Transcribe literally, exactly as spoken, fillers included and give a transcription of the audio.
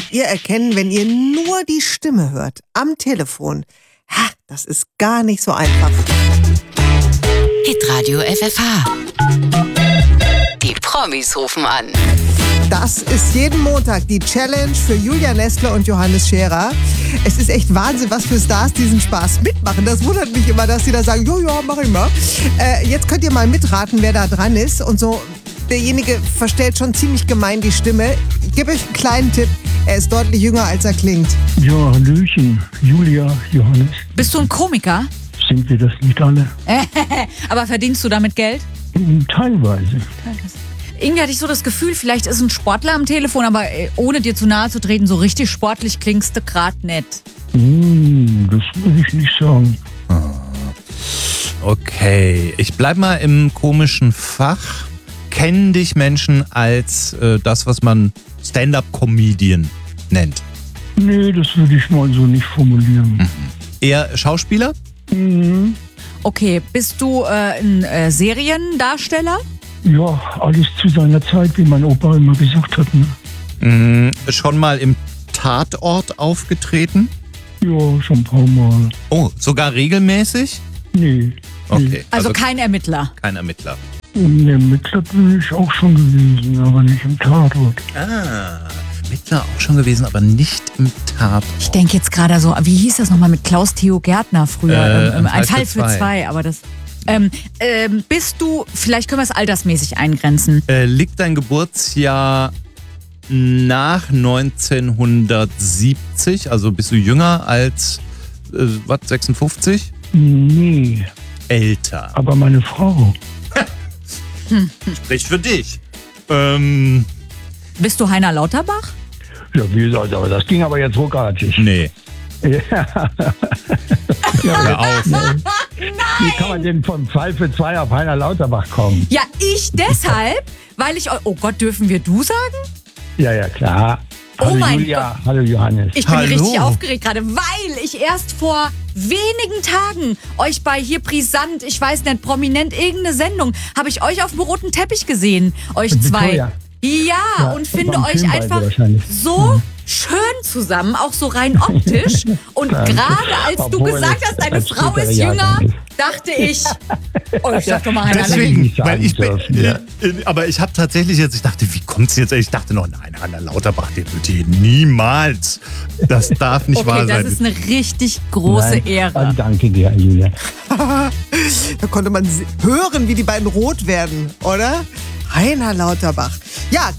könnt ihr erkennen, wenn ihr nur die Stimme hört am Telefon. Ha, das ist gar nicht so einfach. Hitradio F F H. Die Promis rufen an. Das ist jeden Montag die Challenge für Julia Nestler und Johannes Scherer. Es ist echt Wahnsinn, was für Stars diesen Spaß mitmachen. Das wundert mich immer, dass sie da sagen, jo, ja, mach ich mal. Äh, jetzt könnt ihr mal mitraten, wer da dran ist. Und so, derjenige verstellt schon ziemlich gemein die Stimme. Ich gebe euch einen kleinen Tipp. Er ist deutlich jünger, als er klingt. Ja, Hallöchen, Julia, Johannes. Bist du ein Komiker? Sind wir das nicht alle? Aber verdienst du damit Geld? Teilweise. Irgendwie hatte ich so das Gefühl, vielleicht ist ein Sportler am Telefon, aber ohne dir zu nahe zu treten, so richtig sportlich klingst du gerade nicht. Hm, das würde ich nicht sagen. Okay, ich bleib mal im komischen Fach. Kennen dich Menschen als äh, das, was man Stand-up-Comedian nennt? Nee, das würde ich mal so nicht formulieren. Mhm. Eher Schauspieler? Mhm. Okay, bist du äh, ein äh, Seriendarsteller? Ja, alles zu seiner Zeit, wie mein Opa immer gesagt hat. Ne? Mhm. Schon mal im Tatort aufgetreten? Ja, schon ein paar Mal. Oh, sogar regelmäßig? Nee. Okay. Nee. Also, Also kein Ermittler. kein Ermittler. Im Ermittler bin ich auch schon gewesen, aber nicht im Tatort. Ah, Ermittler auch schon gewesen, aber nicht im Tatort. Ich denke jetzt gerade so, wie hieß das nochmal mit Klaus Theo Gärtner früher? Äh, ähm, ähm, ein ein Fall für zwei. zwei, aber das... Ähm, ähm, bist du, vielleicht können wir es altersmäßig eingrenzen. Äh, liegt dein Geburtsjahr nach neunzehnhundertsiebzig? Also bist du jünger als, äh, was, sechsundfünfzig? Nee, Älter. aber meine Frau. Sprich für dich. Ähm, Bist du Heiner Lauterbach? Ja, wie gesagt, aber das ging aber jetzt ruckartig. nee. Ja. Hör auf. Wie kann man denn von Fall für zwei auf Heiner Lauterbach kommen? Ja, ich deshalb, weil ich... Oh Gott, dürfen wir du sagen? Ja, ja, klar. Hallo Oh mein Julia, hallo Johannes. Ich bin Hallo. richtig aufgeregt gerade, weil ich erst vor wenigen Tagen euch bei hier brisant, ich weiß nicht, prominent, irgendeine Sendung, habe ich euch auf dem roten Teppich gesehen, euch Mit zwei. Victoria. Ja, Ja, und finde beim euch Film beide einfach wahrscheinlich. so schön zusammen, auch so rein optisch. Und Danke. gerade als du Obwohl gesagt es hast, deine ein Frau ist späterer jünger, Jahrgang ist. dachte ich, oh, ich sag doch mal Heiner. Deswegen, nicht sagen weil ich bin, dürfen, ja. äh, aber ich habe tatsächlich jetzt, ich dachte, wie kommt's jetzt? Ich dachte noch, nein, Heiner Lauterbach, den wird hier niemals. Das darf nicht wahr Okay, sein. das ist eine richtig große Nein, Ehre. dann danke dir, Julia. Da konnte man se- hören, wie die beiden rot werden, oder? Heiner Lauterbach. Ja,